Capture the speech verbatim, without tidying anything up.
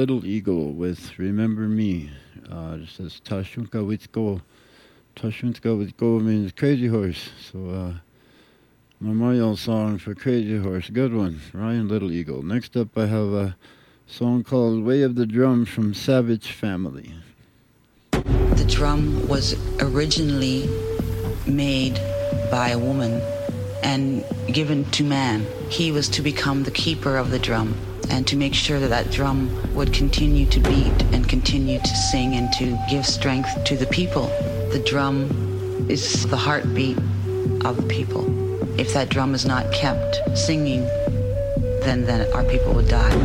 Little Eagle with Remember Me. Uh, it says Tashunka Witsko. Tashunka Witsko means Crazy Horse. So, uh, memorial song for Crazy Horse. Good one. Ryan Little Eagle. Next up, I have a song called Way of the Drum from Savage Family. The drum was originally made by a woman and given to man. He was to become the keeper of the drum and to make sure that that drum would continue to beat and continue to sing and to give strength to the people. The drum is the heartbeat of the people. If that drum is not kept singing, then, then our people would die.